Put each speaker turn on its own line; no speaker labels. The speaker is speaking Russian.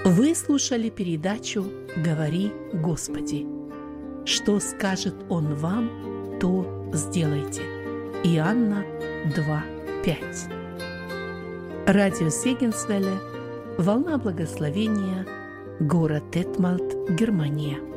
Вы слушали передачу «Говори, Господи». Что скажет Он вам, то сделайте. Иоанна 2:5. Радио Сегенсвелле, волна благословения, город Детмальт, Германия.